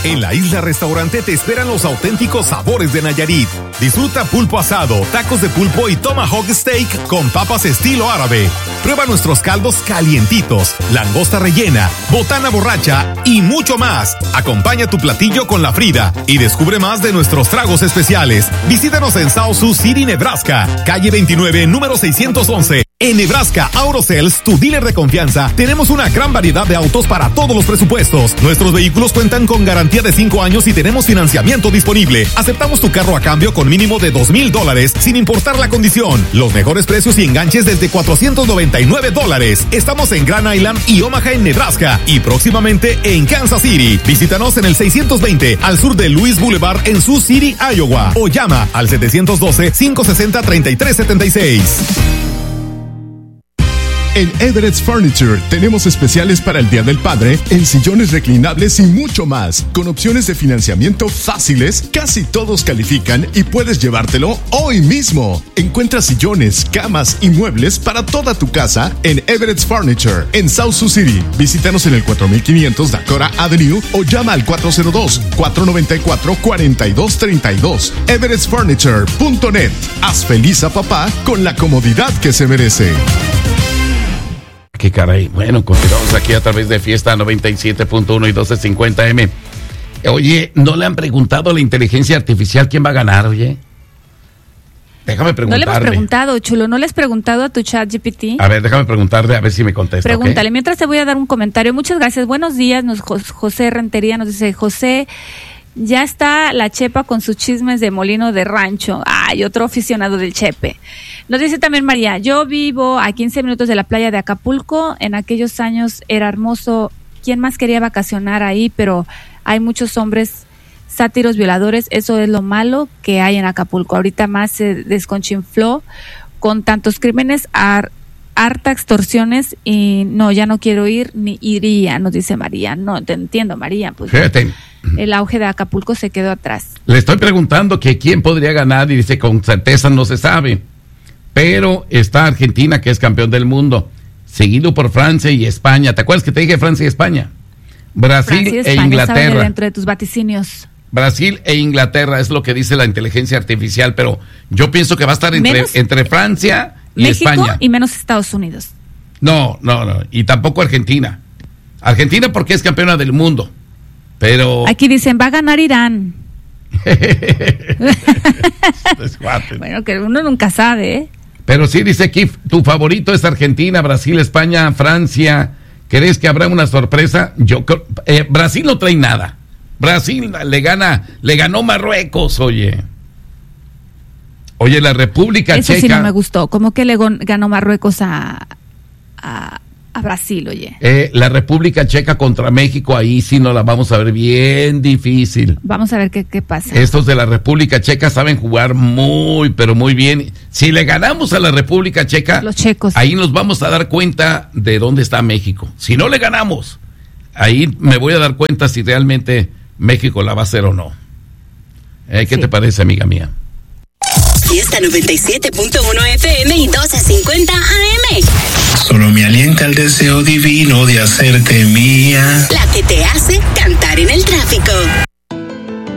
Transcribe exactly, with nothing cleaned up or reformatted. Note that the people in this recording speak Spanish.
En la Isla Restaurante te esperan los auténticos sabores de Nayarit. Disfruta pulpo asado, tacos de pulpo y tomahawk steak con papas estilo árabe. Prueba nuestros caldos calientitos, langosta rellena, botana borracha y mucho más. Acompaña tu platillo con la Frida y descubre más de nuestros tragos especiales. Visítanos en South Sioux City, Nebraska, calle veintinueve, número seiscientos once. En Nebraska Autosales, tu dealer de confianza, tenemos una gran variedad de autos para todos los presupuestos. Nuestros vehículos cuentan con garantía de cinco años y tenemos financiamiento disponible. Aceptamos tu carro a cambio con mínimo de dos mil dólares, sin importar la condición. Los mejores precios y enganches desde cuatrocientos noventa y nueve dólares. Estamos en Grand Island y Omaha en Nebraska y próximamente en Kansas City. Visítanos en el seiscientos veinte al sur de Louis Boulevard en Sioux City, Iowa, o llama al setecientos doce, cinco sesenta, treinta y tres setenta y seis. En Everett's Furniture tenemos especiales para el Día del Padre en sillones reclinables y mucho más. Con opciones de financiamiento fáciles, casi todos califican y puedes llevártelo hoy mismo. Encuentra sillones, camas y muebles para toda tu casa en Everett's Furniture en South Sioux City. Visítanos en el cuatro mil quinientos Dakota Avenue o llama al cuatro cero dos, cuatro nueve cuatro, cuatro dos tres dos. everetts furniture punto net. Haz feliz a papá con la comodidad que se merece. Qué caray. Bueno, continuamos aquí a través de Fiesta noventa y siete punto uno y doce cincuenta eme. Oye, ¿no le han preguntado a la inteligencia artificial quién va a ganar, oye? Déjame preguntarle. No le hemos preguntado, chulo. ¿No le has preguntado a tu chat G P T? A ver, déjame preguntarle a ver si me contesta. Pregúntale. ¿Okay? Mientras te voy a dar un comentario. Muchas gracias. Buenos días. Nos, José Rentería nos dice, José, ya está la Chepa con sus chismes de molino de rancho. Ay, otro aficionado del Chepe. Nos dice también María, yo vivo a quince minutos de la playa de Acapulco. En aquellos años era hermoso. ¿Quién más quería vacacionar ahí? Pero hay muchos hombres sátiros, violadores. Eso es lo malo que hay en Acapulco. Ahorita más se desconchinfló con tantos crímenes, har, harta extorsiones y no, ya no quiero ir ni iría, nos dice María. No, te entiendo, María. Pues fíjate. El auge de Acapulco se quedó atrás. Le estoy preguntando que quién podría ganar y dice con certeza no se sabe. Pero está Argentina, que es campeón del mundo, seguido por Francia y España. ¿Te acuerdas que te dije Francia y España? Brasil Francia y e España, Inglaterra. Dentro de tus vaticinios. Brasil e Inglaterra es lo que dice la inteligencia artificial, pero yo pienso que va a estar entre, Menos entre Francia y México España. Y menos Estados Unidos. No, no, no. Y tampoco Argentina. Argentina porque es campeona del mundo. Pero aquí dicen, va a ganar Irán. Bueno, que uno nunca sabe, ¿eh? Pero sí dice aquí, tu favorito es Argentina, Brasil, España, Francia. ¿Crees que habrá una sorpresa? Yo creo, eh, Brasil no trae nada. Brasil le gana, le ganó Marruecos, oye. Oye, la República Eso Checa. Eso sí no me gustó. ¿Cómo que le ganó Marruecos a, a, a Brasil, oye? Eh, la República Checa contra México, ahí sí nos la vamos a ver bien difícil. Vamos a ver qué, qué pasa. Estos de la República Checa saben jugar muy, pero muy bien. Si le ganamos a la República Checa, los checos, ahí nos vamos a dar cuenta de dónde está México. Si no le ganamos, ahí me voy a dar cuenta si realmente México la va a hacer o no. Eh, ¿Qué sí. te parece, amiga mía? Fiesta noventa y siete punto uno F M y doce cincuenta A M. Solo me alienta el deseo divino de hacerte mía. La que te hace cantar en el tráfico.